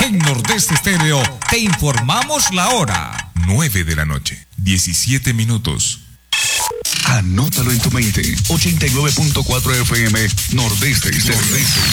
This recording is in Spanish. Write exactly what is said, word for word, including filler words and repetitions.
En Nordeste Estéreo te informamos la hora. nueve de la noche, diecisiete minutos. Anótalo en tu mente. ochenta y nueve punto cuatro F M, Nordeste Estéreo.